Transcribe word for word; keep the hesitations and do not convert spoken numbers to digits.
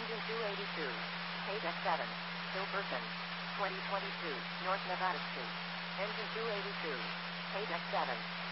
Engine two eighty-two. Page X seven. Hilberton. twenty twenty-two. North Nevada Street. Engine two eighty-two. Page X seven.